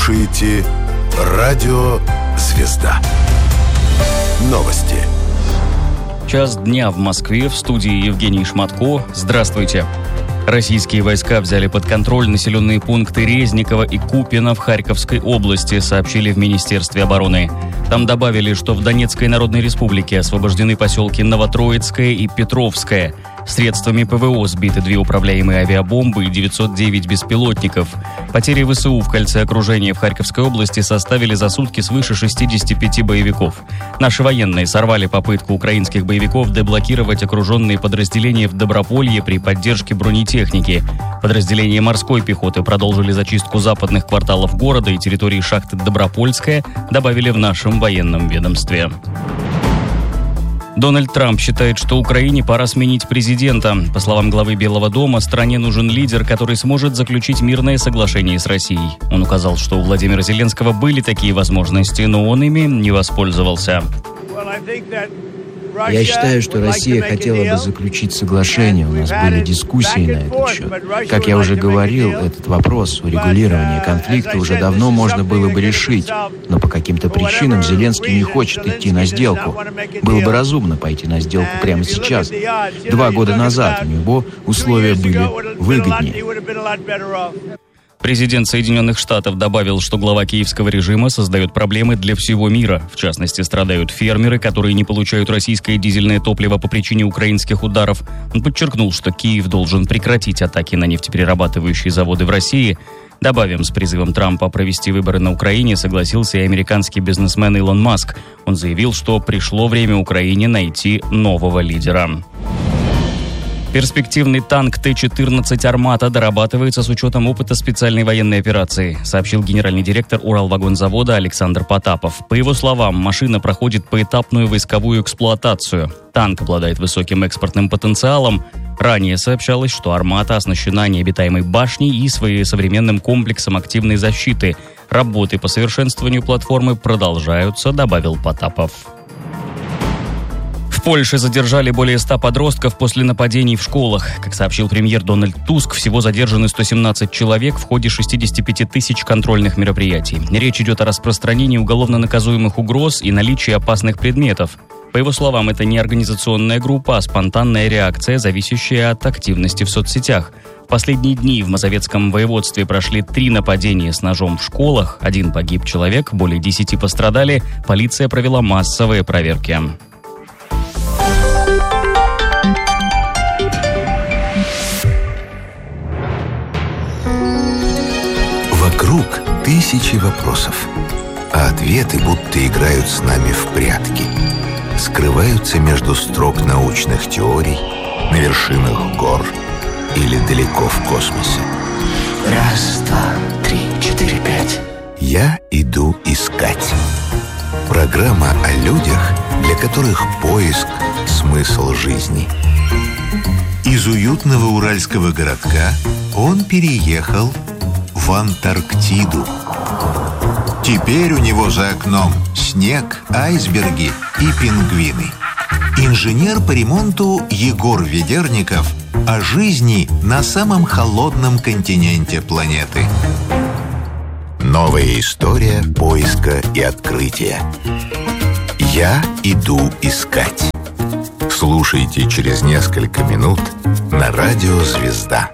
слушаете Радио «Звезда». Новости. Час дня в Москве, в студии Евгений Шматко. Здравствуйте. Российские войска взяли под контроль населенные пункты Резниково и Купино в Харьковской области, сообщили в Министерстве обороны. Там добавили, что в Донецкой Народной Республике освобождены поселки Новотроицкое и Петровское. Средствами ПВО сбиты 2 управляемые авиабомбы и 909 беспилотников. Потери ВСУ в кольце окружения в Харьковской области составили за сутки свыше 65 боевиков. Наши военные сорвали попытку украинских боевиков деблокировать окруженные подразделения в Доброполье при поддержке бронетехники. Подразделения морской пехоты продолжили зачистку западных кварталов города и территории шахты Добропольская, добавили в нашем военном ведомстве. Дональд Трамп считает, что Украине пора сменить президента. По словам главы Белого дома, стране нужен лидер, который сможет заключить мирное соглашение с Россией. Он указал, что у Владимира Зеленского были такие возможности, но он ими не воспользовался. Я считаю, что Россия хотела бы заключить соглашение. У нас были дискуссии на этот счет. Как я уже говорил, этот вопрос урегулирования конфликта уже давно можно было бы решить. Но по каким-то причинам Зеленский не хочет идти на сделку. Было бы разумно пойти на сделку прямо сейчас. 2 года назад у него условия были выгоднее. Президент Соединенных Штатов добавил, что глава киевского режима создает проблемы для всего мира. В частности, страдают фермеры, которые не получают российское дизельное топливо по причине украинских ударов. Он подчеркнул, что Киев должен прекратить атаки на нефтеперерабатывающие заводы в России. Добавим, с призывом Трампа провести выборы на Украине согласился и американский бизнесмен Илон Маск. Он заявил, что пришло время Украине найти нового лидера. Перспективный танк Т-14 «Армата» дорабатывается с учетом опыта специальной военной операции, сообщил генеральный директор Уралвагонзавода Александр Потапов. По его словам, машина проходит поэтапную войсковую эксплуатацию. Танк обладает высоким экспортным потенциалом. Ранее сообщалось, что «Армата» оснащена необитаемой башней и современным комплексом активной защиты. Работы по совершенствованию платформы продолжаются, добавил Потапов. В Польше задержали более 100 подростков после нападений в школах. Как сообщил премьер Дональд Туск, всего задержаны 117 человек в ходе 65 тысяч контрольных мероприятий. Речь идет о распространении уголовно наказуемых угроз и наличии опасных предметов. По его словам, это не организационная группа, а спонтанная реакция, зависящая от активности в соцсетях. В последние дни в Мазовецком воеводстве прошли 3 нападения с ножом в школах. 1 погиб человек, более 10 пострадали. Полиция провела массовые проверки. Вокруг тысячи вопросов, а ответы будто играют с нами в прятки. Скрываются между строк научных теорий, на вершинах гор или далеко в космосе. 1, 2, 3, 4, 5. Я иду искать. Программа о людях, для которых поиск – смысл жизни. Из уютного уральского городка он переехал в Антарктиду. Теперь у него за окном снег, айсберги и пингвины. Инженер по ремонту Егор Ведерников о жизни на самом холодном континенте планеты. Новая история поиска и открытия. Я иду искать. Слушайте через несколько минут на радио «Звезда».